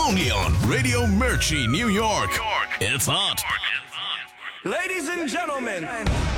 only on Radio Mirchi, New York. It's hot. Ladies and gentlemen,